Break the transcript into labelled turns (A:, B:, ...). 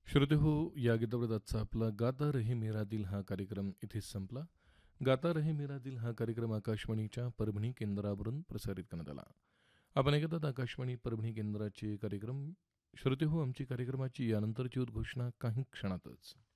A: श्रोतेहो, या गीतावृत्ताचा आपला गाता रहे मेरा दिल हा कार्यक्रम इथेच संपला. गाता रहे मेरा दिल हा कार्यक्रम आकाशवाणीच्या परभणी केंद्रावरून प्रसारित करण्यात आला. आपण ऐकतात आकाशवाणी परभणी केंद्राचे कार्यक्रम. श्रोतेहो, आमची कार्यक्रमाची यानंतरची उद्घोषणा काही क्षणातच.